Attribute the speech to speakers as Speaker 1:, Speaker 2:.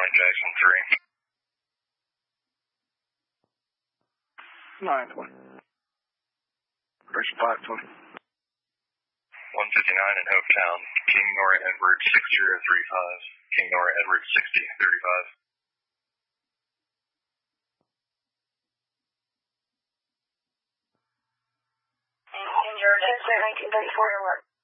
Speaker 1: Jackson
Speaker 2: 920. Correction 520.
Speaker 1: 3. 159 in Hopetown. King Nora Edward 6035. King Nora Edward 6035.
Speaker 3: King George 1934 to work.